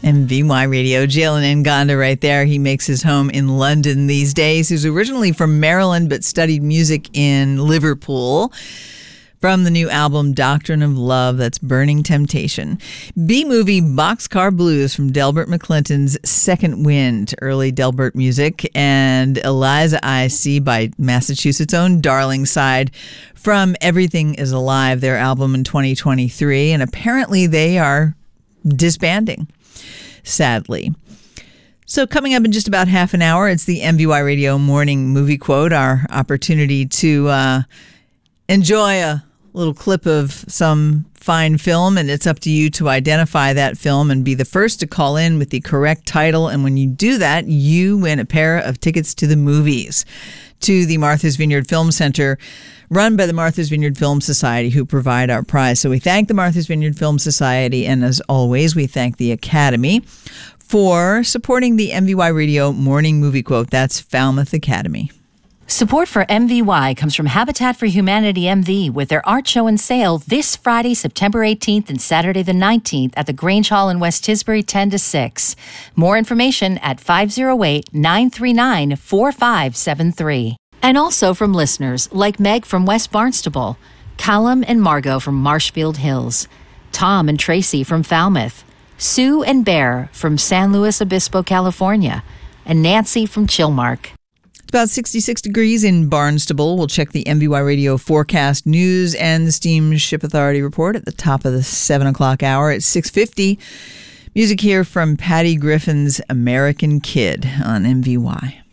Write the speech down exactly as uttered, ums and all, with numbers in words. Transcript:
M V Y Radio. Jalen Ngonda right there. He makes his home in London these days. He's originally from Maryland but studied music in Liverpool. From the new album Doctrine of Love, that's Burning Temptation. B-movie Boxcar Blues from Delbert McClinton's Second Wind, early Delbert music, and Eliza I C by Massachusetts' own Darling Side from Everything is Alive, their album in twenty twenty-three, and apparently they are disbanding, sadly. So coming up in just about half an hour, it's the M V Y Radio Morning Movie Quote, our opportunity to uh, enjoy a little clip of some fine film, and it's up to you to identify that film and be the first to call in with the correct title. And when you do that, you win a pair of tickets to the movies, to the Martha's Vineyard Film Center, run by the Martha's Vineyard Film Society, who provide our prize. So we thank the Martha's Vineyard Film Society, and as always, we thank the Academy for supporting the M V Y Radio Morning Movie Quote. That's Falmouth Academy. Support for M V Y comes from Habitat for Humanity M V with their art show and sale this Friday, September eighteenth and Saturday the nineteenth at the Grange Hall in West Tisbury, ten to six. More information at five oh eight, nine three nine, four five seven three. And also from listeners like Meg from West Barnstable, Callum and Margot from Marshfield Hills, Tom and Tracy from Falmouth, Sue and Bear from San Luis Obispo, California, and Nancy from Chilmark. It's about sixty-six degrees in Barnstable. We'll check the M V Y Radio forecast, news, and the Steamship Authority report at the top of the seven o'clock hour at six fifty. Music here from Patty Griffin's American Kid on M V Y.